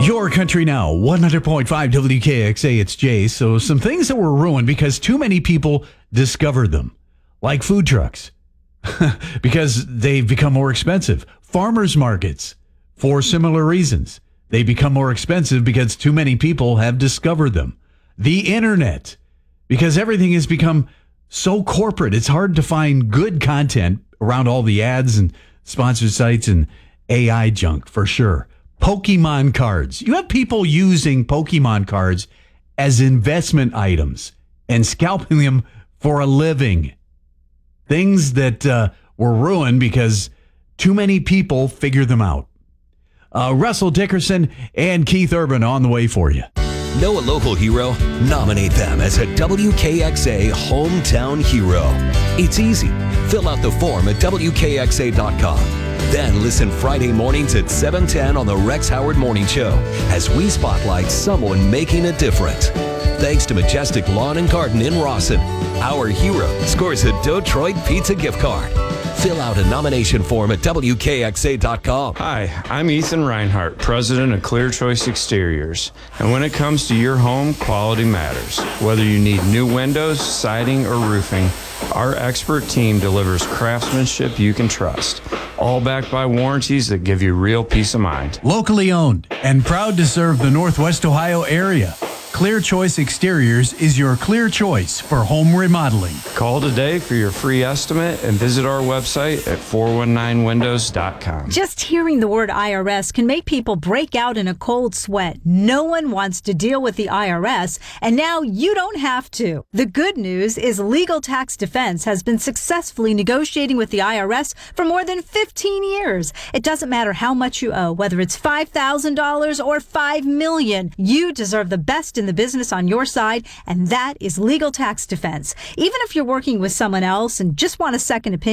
Your Country Now, 100.5 WKXA, it's Jay. So some things that were ruined because too many people discovered them, like food trucks, because they've become more expensive. Farmers markets, for similar reasons. They become more expensive because too many people have discovered them. The internet, because everything has become so corporate. It's hard to find good content around all the ads and sponsored sites and AI junk, for sure. Pokemon cards. You have people using Pokemon cards as investment items and scalping them for a living. Things that were ruined because too many people figured them out. Russell Dickerson and Keith Urban on the way for you. Know a local hero? Nominate them as a WKXA Hometown Hero. It's easy. Fill out the form at WKXA.com. Then listen Friday mornings at 7:10 on the Rex Howard Morning Show as we spotlight someone making a difference. Thanks to Majestic Lawn and Garden in Rawson, our hero scores a Detroit Pizza gift card. Fill out a nomination form at WKXA.com. Hi, I'm Ethan Reinhart, president of Clear Choice Exteriors. And when it comes to your home, quality matters. Whether you need new windows, siding, or roofing, our expert team delivers craftsmanship you can trust. All backed by warranties that give you real peace of mind. Locally owned and proud to serve the Northwest Ohio area, Clear Choice Exteriors is your clear choice for home remodeling. Call today for your free estimate and visit our website at 419windows.com. Just hearing the word IRS can make people break out in a cold sweat. No one wants to deal with the IRS, and now you don't have to. The good news is Legal Tax Defense has been successfully negotiating with the IRS for more than 15 years. It doesn't matter how much you owe, whether it's $5,000 or $5 million. You deserve the best in the business on your side, and that is Legal Tax Defense. Even if you're working with someone else and just want a second opinion,